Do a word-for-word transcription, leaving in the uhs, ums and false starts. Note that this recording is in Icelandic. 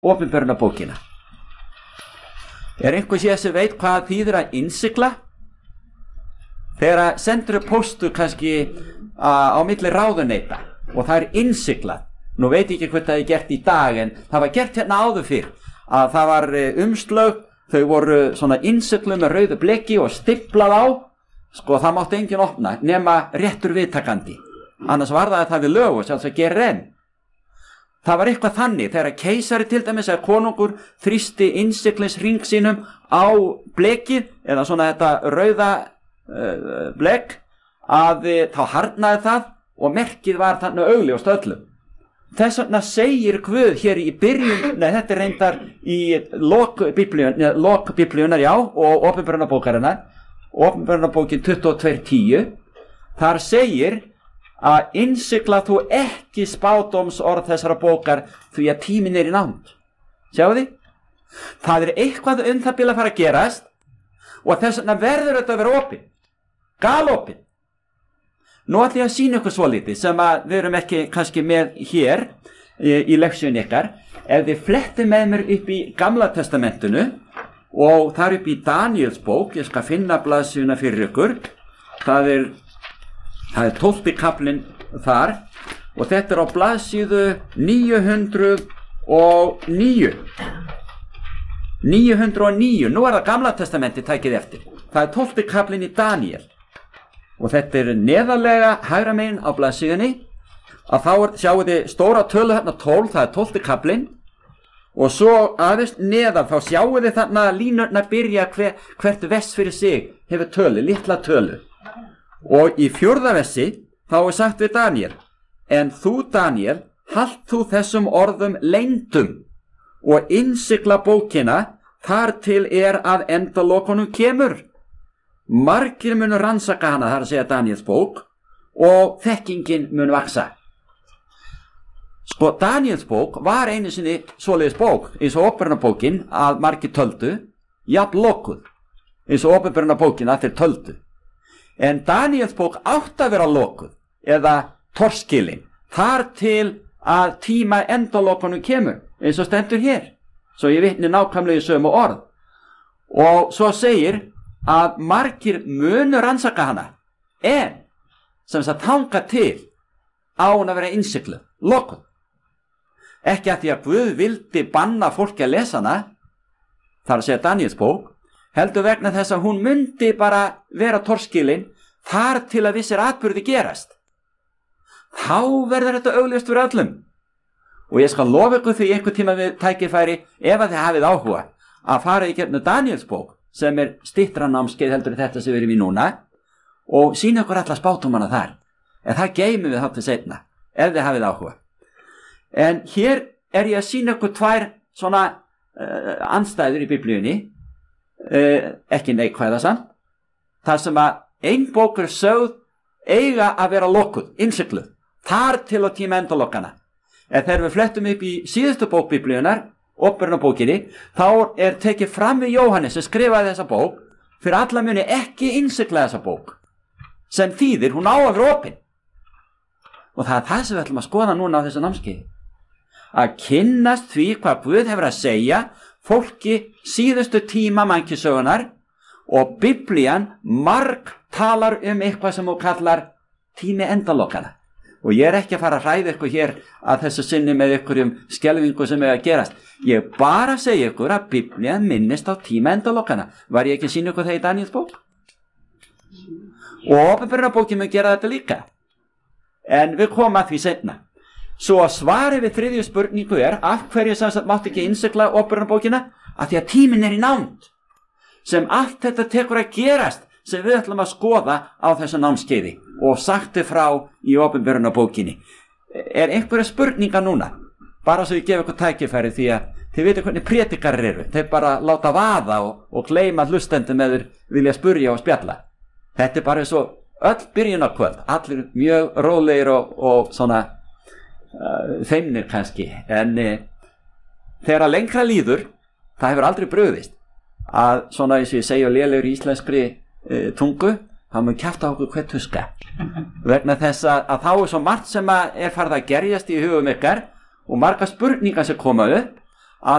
opinberunarbókina. Er einhver sér sem veit hvað þýðir að innsigla? Þegar að sendur póstu kannski á milli ráðuneyta og það er innsiglað. Nú veit ég ekki hvað það er gert í dag, en það var gert hérna áður fyrr að það var umslög, þau voru svona innsigluð með rauðu bleki og stiplað á, sko það mátti enginn opna nema réttur viðtakandi, annars var það að það við lögu sem það gerir enn. Það var eitthvað þannig þegar keisari til dæmis eða konungur þrýsti innsiglisring sínum á blekið eða svona þetta rauða uh, blek að þá harðnaði það og merkið var þannig augljóst öllum. Þess vegna segir Guð hér í byrjun, nei þetta er reyndar í lok biblíunar, lok biblíunar já og opinberunarbókarinnar, opinberunarbókin tuttugu og tvö tíu, þar segir að innsigla þú ekki spádómsorð þessara bókar því að tíminn er í nánd. Sjáu því? Það er eitthvað um það bil að fara að gerast og þess vegna verður þetta að vera opið, galopið. Nú ætlum ég að sýna ykkur svolítið sem að við erum ekki kannski með hér í, í leksjun ykkar. Ef þið flettið með mér upp í Gamla testamentinu og það er upp í Daníels bók, ég skal finna blaðsíðuna fyrir ykkur. Það er, það er tólfti kaflinn þar og þetta er á blaðsíðu níu hundruð og níu. níu hundruð og níu, nú er það Gamla testamenti tækið eftir. Það er tólfti kaflinn í Daníel. Og þetta er neðarlega hægra megin á blaðsíðunni að þá er, sjáu þið stóra tölu hérna tólf, það er tólfti kaflinn og svo aðeins neðar þá sjáu þið þarna línurnar byrja hver, hvert vess fyrir sig hefur tölu, litla tölu. Og í fjórða vessi þá er sagt við Daníel: en þú Daníel, halt þú þessum orðum leyndum og innsigla bókina þar til er að endalokunum kemur. Margir munu rannsaka hana, það er að segja Daníels bók, og þekkingin mun vaksa. Sko, Daníels bók var einu sinni svoleiðis bók, eins og opinberunarbókin að margir töldu, jafn lokuð, eins og opinberunarbókin að þeir töldu. En Daníels bók átt að vera lokuð, eða torskilin, þar til að tíma endalokunum kemur, eins og stendur hér, svo ég vitni nákvæmlega í sömu orð. Og svo segir að margir munu rannsaka hana, en sem þess að þanga til á hún að vera innsigluð, lokuð. Ekki að því að Guð vildi banna fólki að lesa hana, þar að segja Daníels bók, heldur vegna þess að hún myndi bara vera torskilin þar til að vissir atburði gerast. Þá verður þetta augljóst fyrir öllum. Og ég skal lofa ykkur því einhver tíma við tækifæri, ef að þið hafið áhuga, að fara í gegnum Daníels bók, sem er styttra námskeið heldur þetta sem við erum í núna, og sína ykkur alla spátumana þar. En það geymum við þáttu seinna, ef þið hafið áhuga. En hér er ég að sína ykkur tvær svona uh, andstæður í biblíunni, uh, ekki neikvæða samt, þar sem að ein bók er sögð eiga að vera lokuð, innsigluð, þar til á tíma endalokkana. En þegar við flettum upp í síðustu bók biblíunar, opinberunarbókinni, þá er tekið fram við Jóhannes sem skrifaði þessa bók fyrir alla muni ekki innsigla þessa bók, sem þýðir hún á að vera opin. Og það er það sem við ætlum að skoða núna á þessu námskeiði, að kynnast því hvað Guð hefur að segja fólki síðustu tíma mannkynssögunar, og Biblían marg talar um eitthvað sem hún kallar tími endalokkana. Og ég er ekki að fara að hræða ykkur hér að þessu sinni með ykkur um skelfingu sem er að gerast. Ég bara segja ykkur að Biblían minnist á tíma endalokkana. Var ég ekki að sýna ykkur það í Daníels bók? Og opinberunarbókin mun gera þetta líka. En við komum að því seinna. Svo að svari við þriðju spurningu er, af hverju sem sagt mátti ekki innsigla opinberunarbókina? Af því að tíminn er í nánd. Sem allt þetta tekur að gerast, sem við ætlum að skoða á þessu námskeiði og sagti frá í opinberunarbókinni. Er einhverja spurninga núna? Bara svo ég gef ykkur tækifæri, því að þið veitir hvernig prédikarar eru. Þeir bara láta vaða og, og gleyma hlustendum eða vilja spurja og spjalla. Þetta er bara eins og öll byrjunarkvöld. Allir mjög rólegir og, og svona uh, feimnir kannski. En uh, þegar að lengra líður, það hefur aldrei brugðist að svona eins og ég segja lélegur í íslenskri uh, tungu, þá mun kjafta á okkur hver tuska. Vegna þess að, að þá er svo margt sem að er farið að gerjast í hugum ykkar og marga spurningar sem koma upp